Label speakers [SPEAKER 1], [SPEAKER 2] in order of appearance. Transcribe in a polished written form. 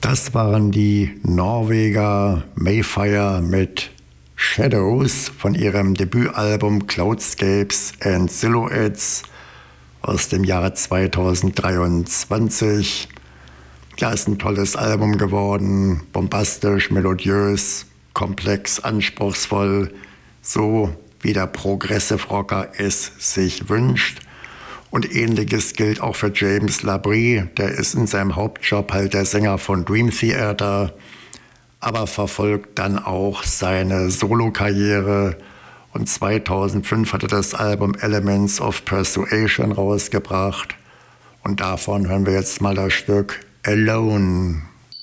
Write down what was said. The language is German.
[SPEAKER 1] Das waren die Norweger Mayfire mit Shadows von ihrem Debütalbum Cloudscapes and Silhouettes aus dem Jahre 2023. Ja, ist ein tolles Album geworden, bombastisch, melodiös, komplex, anspruchsvoll, so wie der Progressive Rocker es sich wünscht. Und Ähnliches gilt auch für James Labrie, der ist in seinem Hauptjob halt der Sänger von Dream Theater, aber verfolgt dann auch seine Solokarriere. Und 2005 hat er das Album Elements of Persuasion rausgebracht. Und davon hören wir jetzt mal das Stück Alone.